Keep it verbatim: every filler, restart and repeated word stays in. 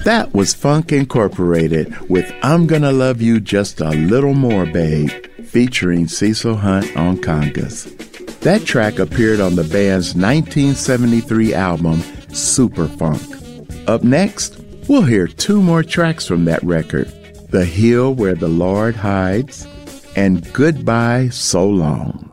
That was Funk Incorporated with I'm Gonna Love You Just a Little More, Babe, featuring Cecil Hunt on congas. That track appeared on the band's nineteen seventy-three album, Super Funk. Up next, we'll hear two more tracks from that record, The Hill Where the Lord Hides and Goodbye So Long.